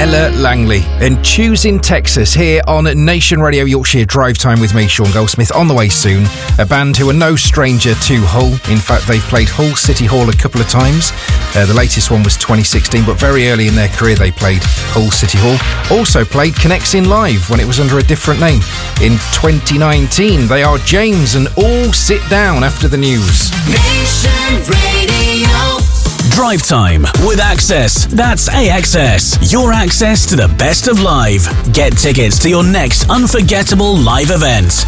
Ella Langley and Choosing Texas here on Nation Radio Yorkshire Drive Time with me, Sean Goldsmith. On the way soon, a band who are no stranger to Hull. In fact, they've played Hull City Hall a couple of times. The latest one was 2016, but very early in their career they played Hull City Hall. Also played Connects In Live when it was under a different name in 2019. They are James and All Sit Down after the news. Nation Radio. Drive Time with Access. That's AXS. Your access to the best of live. Get tickets to your next unforgettable live event.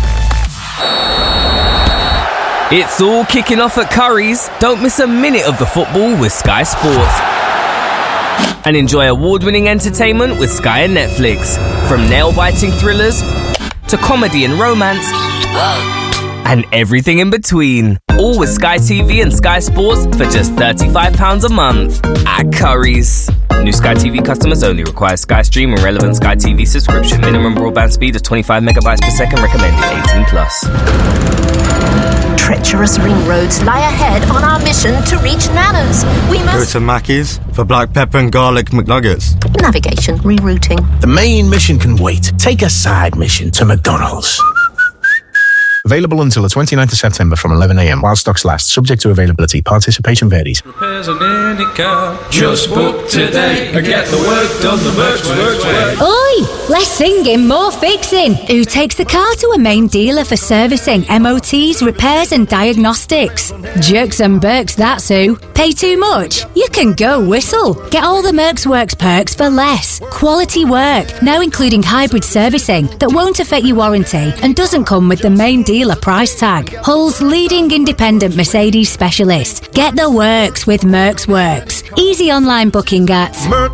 It's all kicking off at Curry's. Don't miss a minute of the football with Sky Sports. And enjoy award-winning entertainment with Sky and Netflix. From nail-biting thrillers to comedy and romance and everything in between. All with Sky TV and Sky Sports for just £35 a month at Curry's. New Sky TV customers only. Require Sky Stream and relevant Sky TV subscription. Minimum broadband speed of 25 megabytes per second. Recommended 18+. Treacherous ring roads lie ahead on our mission to reach Nana's. We Go must... to Mackey's for black pepper and garlic McNuggets. Navigation, rerouting. The main mission can wait. Take a side mission to McDonald's. Available until the 29th of September from 11 a.m. while stocks last. Subject to availability. Participation varies. Repairs on any car. Just book today and get the work done the Mercs way. Oi! Less singing, more fixing. Who takes the car to a main dealer for servicing, MOTs, repairs and diagnostics? Jerks and Berks, that's who. Pay too much? You can go Whistle. Get all the Mercs Works perks for less. Quality work, now including hybrid servicing that won't affect your warranty and doesn't come with the main dealer price tag. Hull's leading independent Mercedes specialist. Get the works with Mercs Works. Easy online booking at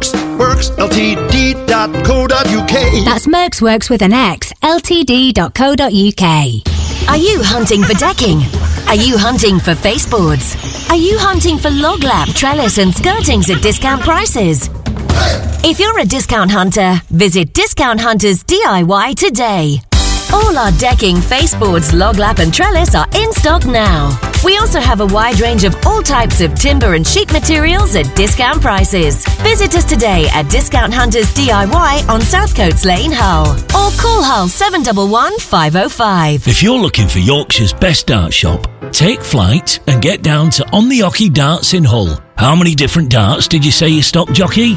mercsworksltd.co.uk. That's Mercs Works with an X, ltd.co.uk. Are you hunting for decking? Are you hunting for baseboards? Are you hunting for log lap, trellis and skirtings at discount prices? If you're a discount hunter, visit Discount Hunters DIY today. All our decking, faceboards, log lap and trellis are in stock now. We also have a wide range of all types of timber and sheet materials at discount prices. Visit us today at Discount Hunters DIY on South Coates Lane, Hull. Or call Hull 711 505. If you're looking for Yorkshire's best dart shop, take flight and get down to On the Ocky Darts in Hull. How many different darts did you say you stock, jockey?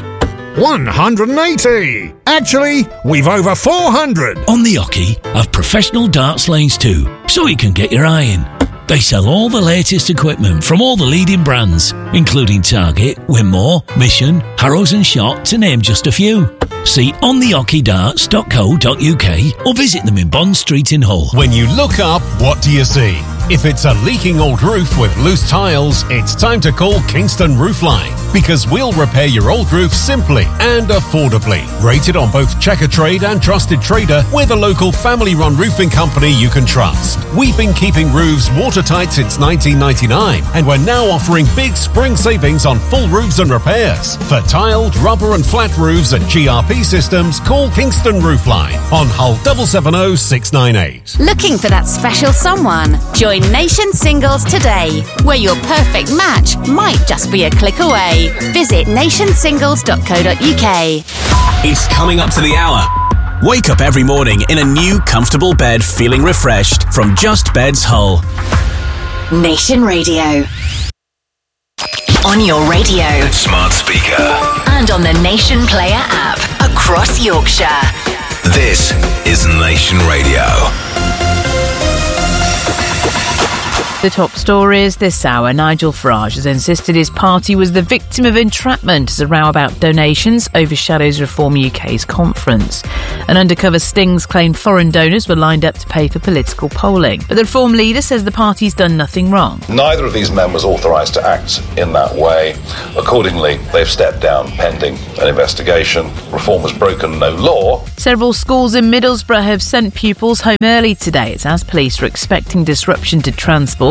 180! Actually, we've over 400! On the Ocky have professional darts lanes too, so you can get your eye in. They sell all the latest equipment from all the leading brands, including Target, Winmore, Mission, Harrows and Shot, to name just a few. See ontheockeydarts.co.uk or visit them in Bond Street in Hull. When you look up, what do you see? If it's a leaking old roof with loose tiles, it's time to call Kingston Roofline, because we'll repair your old roof simply and affordably. Rated on both Checker Trade and Trusted Trader, with a local family-run roofing company you can trust. We've been keeping roofs watertight since 1999, and we're now offering big spring savings on full roofs and repairs. For tiled, rubber and flat roofs and GRP systems, call Kingston Roofline on Hull 770 698. Looking for that special someone? Join Nation Singles today, where your perfect match might just be a click away. Visit nationsingles.co.uk. It's coming up to the hour. Wake up every morning in a new comfortable bed feeling refreshed from Just Beds Hull. Nation Radio. On your radio, smart speaker, and on the Nation Player app across Yorkshire. This is Nation Radio. The top stories this hour. Nigel Farage has insisted his party was the victim of entrapment as a row about donations overshadows Reform UK's conference. An undercover stings claimed foreign donors were lined up to pay for political polling. But the Reform leader says the party's done nothing wrong. Neither of these men was authorised to act in that way. Accordingly, they've stepped down pending an investigation. Reform has broken no law. Several schools in Middlesbrough have sent pupils home early today. It's as police are expecting disruption to transport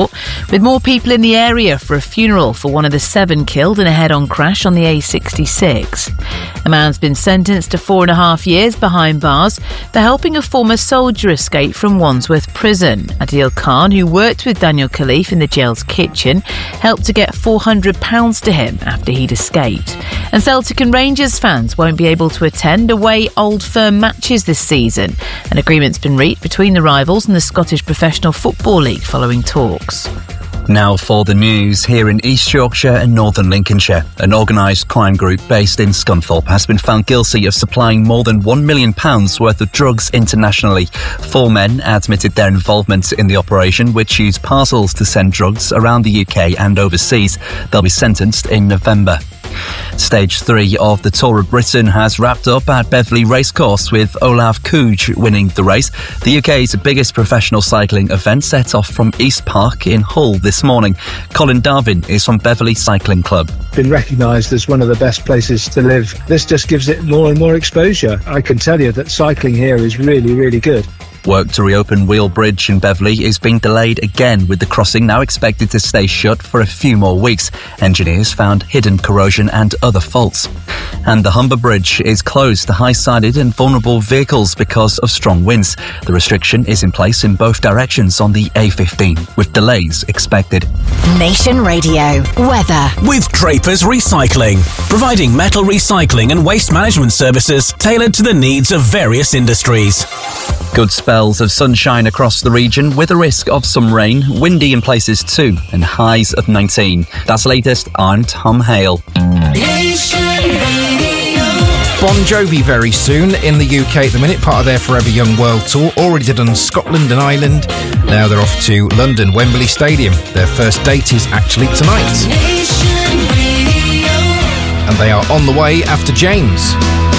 Court, with more people in the area for a funeral for one of the 7 killed in a head-on crash on the A66. A man's been sentenced to 4.5 years behind bars for helping a former soldier escape from Wandsworth Prison. Adil Khan, who worked with Daniel Khalif in the jail's kitchen, helped to get £400 to him after he'd escaped. And Celtic and Rangers fans won't be able to attend away Old Firm matches this season. An agreement's been reached between the rivals and the Scottish Professional Football League following talks. Now for the news. Here in East Yorkshire and Northern Lincolnshire, an organised crime group based in Scunthorpe has been found guilty of supplying more than £1 million worth of drugs internationally. 4 men admitted their involvement in the operation, which used parcels to send drugs around the UK and overseas. They'll be sentenced in November. Stage 3 of the Tour of Britain has wrapped up at Beverley Racecourse with Olav Kuj winning the race. The UK's biggest professional cycling event set off from East Park in Hull this morning. Colin Darvin is from Beverley Cycling Club. Been recognised as one of the best places to live. This just gives it more and more exposure. I can tell you that cycling here is really, really good. Work to reopen Wheel Bridge in Beverley is being delayed again, with the crossing now expected to stay shut for a few more weeks. Engineers found hidden corrosion and other faults. And the Humber Bridge is closed to high-sided and vulnerable vehicles because of strong winds. The restriction is in place in both directions on the A15, with delays expected. Nation Radio weather. With Draper's Recycling, providing metal recycling and waste management services tailored to the needs of various industries. Good spells of sunshine across the region, with a risk of some rain, windy in places too, and highs of 19. That's latest. I'm Tom Hale. Bon Jovi very soon in the UK at the minute, part of their Forever Young World Tour. Already did on Scotland and Ireland. Now they're off to London, Wembley Stadium. Their first date is actually tonight. And they are on the way after James.